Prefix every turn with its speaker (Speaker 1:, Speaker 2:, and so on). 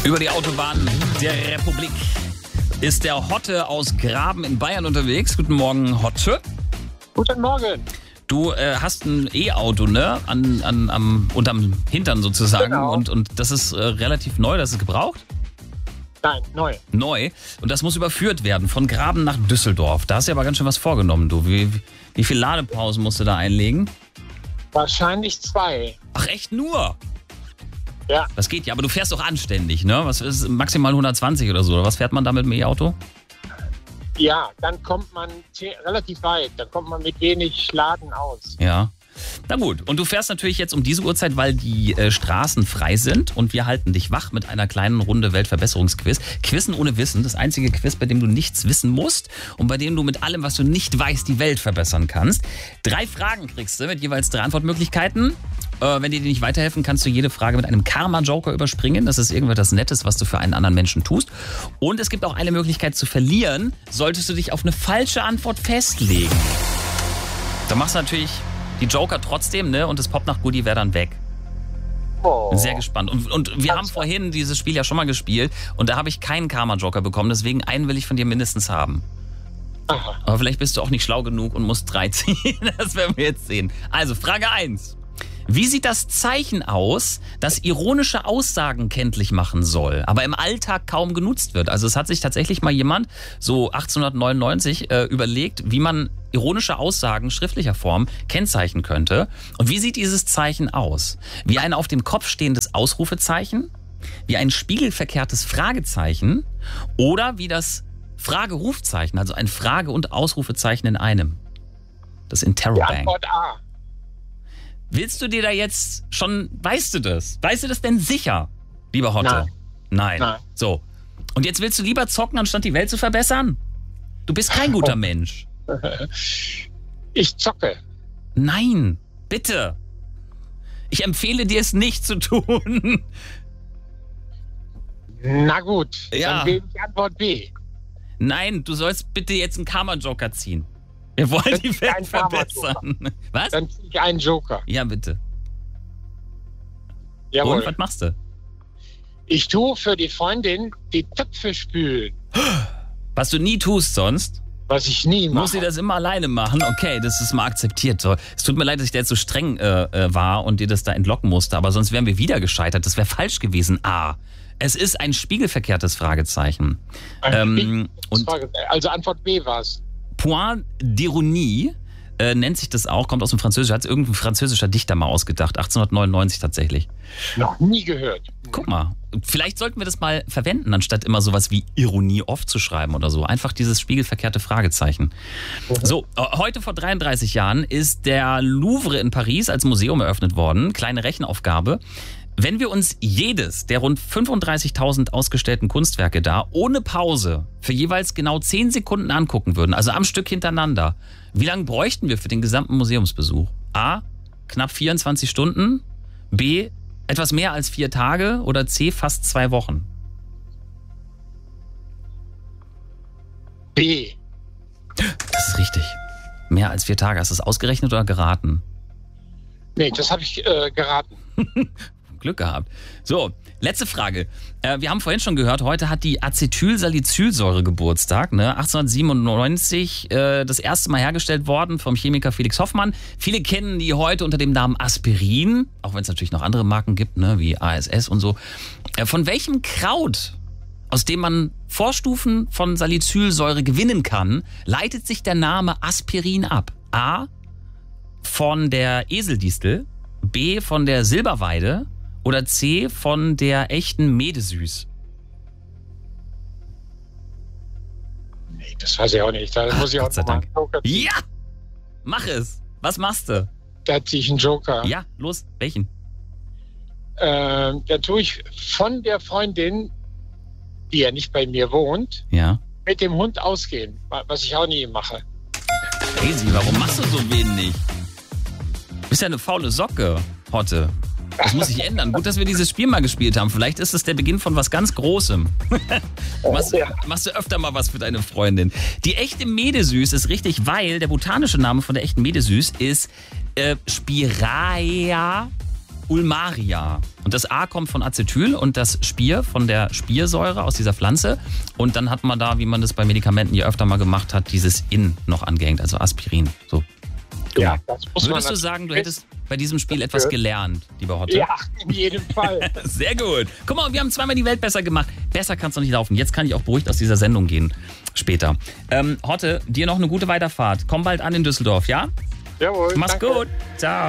Speaker 1: Über die Autobahn der Republik ist der Hotte aus Graben in Bayern unterwegs. Guten Morgen, Hotte.
Speaker 2: Guten Morgen.
Speaker 1: Du hast ein E-Auto, ne? Unterm Hintern sozusagen.
Speaker 2: Genau.
Speaker 1: Und das ist relativ neu, das ist gebraucht?
Speaker 2: Nein, neu.
Speaker 1: Neu. Und das muss überführt werden von Graben nach Düsseldorf. Da hast du aber ganz schön was vorgenommen, du. Wie viele Ladepausen musst du da einlegen?
Speaker 2: Wahrscheinlich 2.
Speaker 1: Ach, echt nur?
Speaker 2: Ja.
Speaker 1: Das geht ja, aber du fährst doch anständig, ne? Was ist maximal 120 oder so? Oder was fährt man da mit dem E-Auto?
Speaker 2: Ja, dann kommt man relativ weit. Dann kommt man mit wenig Laden aus.
Speaker 1: Ja. Na gut, und du fährst natürlich jetzt um diese Uhrzeit, weil die Straßen frei sind und wir halten dich wach mit einer kleinen Runde Weltverbesserungsquiz. Quizzen ohne Wissen, das einzige Quiz, bei dem du nichts wissen musst und bei dem du mit allem, was du nicht weißt, die Welt verbessern kannst. 3 Fragen kriegst du mit jeweils 3 Antwortmöglichkeiten. Wenn die dir nicht weiterhelfen, kannst du jede Frage mit einem Karma-Joker überspringen. Das ist irgendwas Nettes, was du für einen anderen Menschen tust. Und es gibt auch eine Möglichkeit zu verlieren, solltest du dich auf eine falsche Antwort festlegen. Da machst du natürlich die Joker trotzdem, ne? Und das Popnacht-Goodie wäre dann weg.
Speaker 2: Oh.
Speaker 1: Bin sehr gespannt. Und wir haben vorhin dieses Spiel ja schon mal gespielt und da habe ich keinen Karma-Joker bekommen. Deswegen einen will ich von dir mindestens haben.
Speaker 2: Aha.
Speaker 1: Aber vielleicht bist du auch nicht schlau genug und musst 3 ziehen. Das werden wir jetzt sehen. Also, Frage 1. Wie sieht das Zeichen aus, das ironische Aussagen kenntlich machen soll, aber im Alltag kaum genutzt wird? Also es hat sich tatsächlich mal jemand, so 1899, überlegt, wie man ironische Aussagen schriftlicher Form kennzeichnen könnte. Und wie sieht dieses Zeichen aus? Wie ein auf dem Kopf stehendes Ausrufezeichen? Wie ein spiegelverkehrtes Fragezeichen? Oder wie das Frage-Rufzeichen, also ein Frage- und Ausrufezeichen in einem? Das
Speaker 2: Die
Speaker 1: Interrobang.
Speaker 2: Antwort A.
Speaker 1: Willst du dir da jetzt schon, weißt du das? Weißt du das denn sicher, lieber Hotte? Nein. So. Und jetzt willst du lieber zocken, anstatt die Welt zu verbessern? Du bist kein guter Mensch.
Speaker 2: Ich zocke.
Speaker 1: Nein, bitte. Ich empfehle dir es nicht zu tun.
Speaker 2: Na gut,
Speaker 1: Ja.
Speaker 2: dann wähle ich Antwort B.
Speaker 1: Nein, du sollst bitte jetzt einen Karma-Joker ziehen. Wir wollen die Welt
Speaker 2: Ein Karma-Joker.
Speaker 1: verbessern. Was?
Speaker 2: Dann ziehe ich einen Joker.
Speaker 1: Ja, bitte.
Speaker 2: Jawohl.
Speaker 1: Und was machst du?
Speaker 2: Ich tue für die Freundin die Töpfe spülen,
Speaker 1: Was du nie tust sonst.
Speaker 2: was ich nie
Speaker 1: Muss sie
Speaker 2: mache.
Speaker 1: das immer alleine machen? Okay, das ist mal akzeptiert. So, es tut mir leid, dass ich da jetzt so streng war und dir das da entlocken musste, aber sonst wären wir wieder gescheitert. Das wäre falsch gewesen. A. Es ist ein spiegelverkehrtes Fragezeichen. Und
Speaker 2: Also Antwort B war es.
Speaker 1: Point d'ironie nennt sich das auch, kommt aus dem Französischen, hat es irgendein französischer Dichter mal ausgedacht, 1899 tatsächlich.
Speaker 2: Noch nie gehört.
Speaker 1: Guck mal, vielleicht sollten wir das mal verwenden, anstatt immer sowas wie Ironie oft zu schreiben oder so. Einfach dieses spiegelverkehrte Fragezeichen. So, heute vor 33 Jahren ist der Louvre in Paris als Museum eröffnet worden. Kleine Rechenaufgabe. Wenn wir uns jedes der rund 35.000 ausgestellten Kunstwerke da ohne Pause für jeweils genau 10 Sekunden angucken würden, also am Stück hintereinander, wie lange bräuchten wir für den gesamten Museumsbesuch? A. Knapp 24 Stunden. B. Etwas mehr als 4 Tage. Oder C. Fast 2 Wochen.
Speaker 2: B.
Speaker 1: Das ist richtig. Mehr als 4 Tage. Hast du es ausgerechnet oder geraten?
Speaker 2: Nee, das habe ich geraten.
Speaker 1: Glück gehabt. So, letzte Frage. Wir haben vorhin schon gehört, heute hat die Acetylsalicylsäure Geburtstag. Ne? 1897 das erste Mal hergestellt worden vom Chemiker Felix Hoffmann. Viele kennen die heute unter dem Namen Aspirin, auch wenn es natürlich noch andere Marken gibt, ne? Wie ASS und so. Von welchem Kraut, aus dem man Vorstufen von Salicylsäure gewinnen kann, leitet sich der Name Aspirin ab? A. Von der Eseldistel, B. von der Silberweide oder C. von der echten Medesüß?
Speaker 2: Nee, das weiß ich auch nicht. Da muss ich auch
Speaker 1: Gott sei
Speaker 2: noch mal
Speaker 1: Dank.
Speaker 2: einen Joker ziehen.
Speaker 1: Ja! Mach es! Was machst du?
Speaker 2: Da ziehe ich einen Joker.
Speaker 1: Ja, los, welchen?
Speaker 2: Da tue ich von der Freundin, die ja nicht bei mir wohnt,
Speaker 1: Ja.
Speaker 2: mit dem Hund ausgehen, was ich auch nie mache.
Speaker 1: Crazy, warum machst du so wenig? Du bist ja eine faule Socke, Hotte. Das muss sich ändern. Gut, dass wir dieses Spiel mal gespielt haben. Vielleicht ist es der Beginn von was ganz Großem. Machst du öfter mal was für deine Freundin. Die echte Medesüß ist richtig, weil der botanische Name von der echten Medesüß ist Spiraea Ulmaria. Und das A kommt von Acetyl und das Spir von der Spirsäure aus dieser Pflanze. Und dann hat man da, wie man das bei Medikamenten ja öfter mal gemacht hat, dieses In noch angehängt, also Aspirin. So.
Speaker 2: Ja, das muss man.
Speaker 1: Würdest du sagen, du hättest bei diesem Spiel etwas gelernt, lieber Hotte?
Speaker 2: Ja, in jedem Fall.
Speaker 1: Sehr gut. Guck mal, wir haben zweimal die Welt besser gemacht. Besser kann es noch nicht laufen. Jetzt kann ich auch beruhigt aus dieser Sendung gehen. Später. Hotte, dir noch eine gute Weiterfahrt. Komm bald an in Düsseldorf, ja?
Speaker 2: Jawohl.
Speaker 1: Mach's
Speaker 2: danke.
Speaker 1: gut. Ciao.